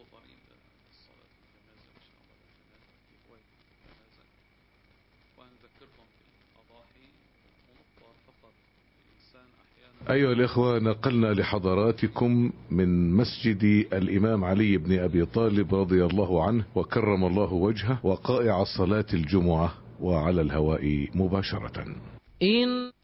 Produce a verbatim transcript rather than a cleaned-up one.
أيها الإخوة، نقلنا لحضراتكم من مسجد الإمام علي بن أبي طالب رضي الله عنه وكرم الله وجهه وقائع صلاة الجمعة وعلى الهواء مباشرة. إن